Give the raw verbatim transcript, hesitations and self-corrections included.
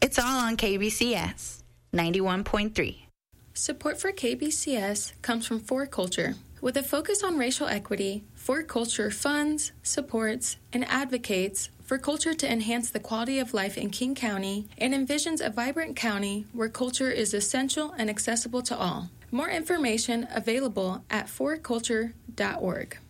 It's all on K B C S ninety-one point three. Support for K B C S comes from For Culture. With a focus on racial equity, For Culture funds, supports, and advocates for culture to enhance the quality of life in King County and envisions a vibrant county where culture is essential and accessible to all. More information available at for culture dot org.